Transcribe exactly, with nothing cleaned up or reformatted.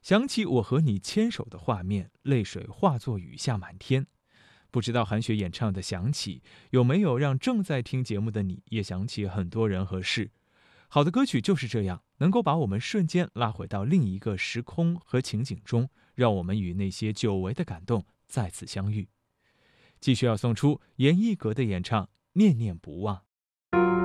想起我和你牵手的画面，泪水化作雨下满天。不知道韩雪演唱的《想起》有没有让正在听节目的你也想起很多人和事？好的歌曲就是这样，能够把我们瞬间拉回到另一个时空和情景中，让我们与那些久违的感动再次相遇。继续要送出严艺格的演唱《念念不忘》。